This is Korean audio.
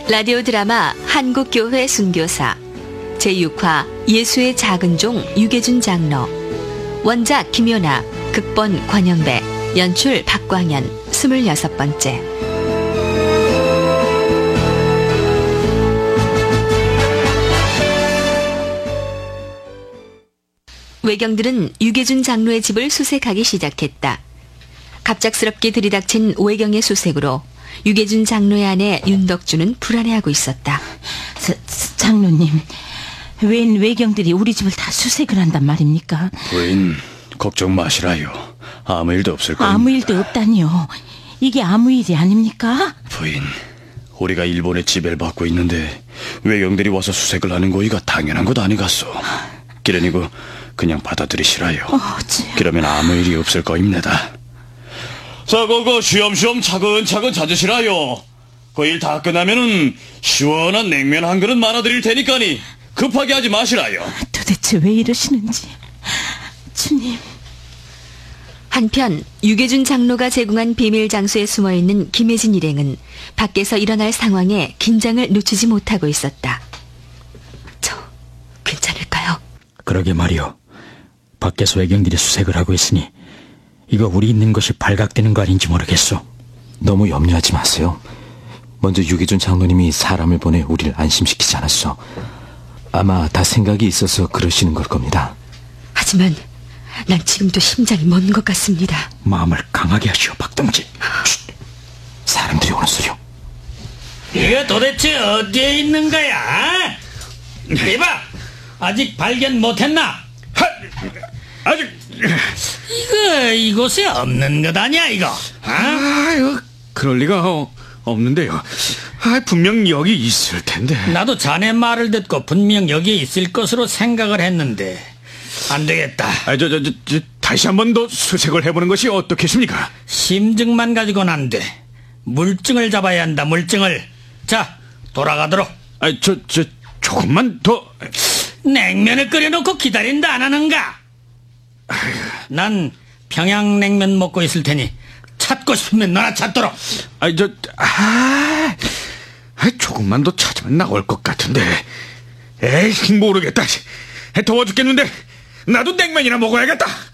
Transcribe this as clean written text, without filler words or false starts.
라디오 드라마 한국교회 순교사 제6화 예수의 작은 종 유계준 장로. 원작 김연아, 극본 권영배, 연출 박광현. 26번째. 외경들은 유계준 장로의 집을 수색하기 시작했다. 갑작스럽게 들이닥친 외경의 수색으로 유계준 장로의 아내 윤덕주는 불안해하고 있었다. 장로님, 웬 외경들이 우리 집을 다 수색을 한단 말입니까? 부인, 걱정 마시라요. 아무 일도 없을 겁니다. 아무 일도 없다니요. 이게 아무 일이 아닙니까? 부인, 우리가 일본의 지배를 받고 있는데 외경들이 와서 수색을 하는 거이가 당연한 것 아니겠소. 그러니고 그냥 받아들이시라요. 그러면 아무 일이 없을 거입니다. 자, 그거 쉬엄쉬엄 차근차근 찾으시라요. 그 일 다 끝나면은 시원한 냉면 한 그릇 말아드릴 테니까니 급하게 하지 마시라요. 도대체 왜 이러시는지. 주님. 한편 유계준 장로가 제공한 비밀 장소에 숨어있는 김혜진 일행은 밖에서 일어날 상황에 긴장을 놓치지 못하고 있었다. 저 괜찮을까요? 그러게 말이오. 밖에서 외경들이 수색을 하고 있으니 이거 우리 있는 것이 발각되는 거 아닌지 모르겠소. 너무 염려하지 마세요. 먼저 유계준 장로님이 사람을 보내 우리를 안심시키지 않았소. 아마 다 생각이 있어서 그러시는 걸 겁니다. 하지만 난 지금도 심장이 멎는 것 같습니다. 마음을 강하게 하시오, 박동지. 사람들이 오는 소리요. 이게 도대체 어디에 있는 거야? 이봐, 아직 발견 못했나? 아직 이거 이곳에 없는 것 아니야 이거? 아유, 그럴 리가 없는데요. 분명 여기 있을 텐데. 나도 자네 말을 듣고 분명 여기에 있을 것으로 생각을 했는데 안 되겠다. 다시 한 번 더 수색을 해보는 것이 어떻겠습니까? 심증만 가지고는 안 돼. 물증을 잡아야 한다. 물증을. 자, 돌아가도록. 조금만 더. 냉면을 끓여놓고 기다린다 안 하는가? 난 평양냉면 먹고 있을 테니 찾고 싶으면 너나 찾도록. 조금만 더 찾으면 나올 것 같은데. 에이, 모르겠다. 더워 죽겠는데 나도 냉면이나 먹어야겠다.